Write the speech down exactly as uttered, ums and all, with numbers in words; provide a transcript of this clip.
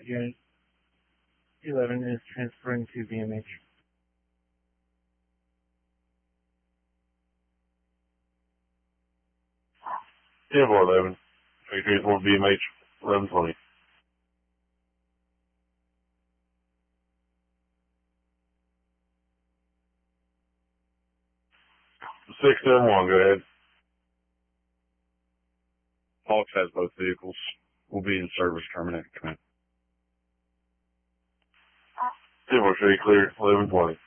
Unit eleven is transferring to B M H. ten four eleven. Are you transferring B M H eleven twenty? six seven one, go ahead. Hawks has both vehicles. Will be in service terminated. Come in. ten four three, clear, eleven twenty.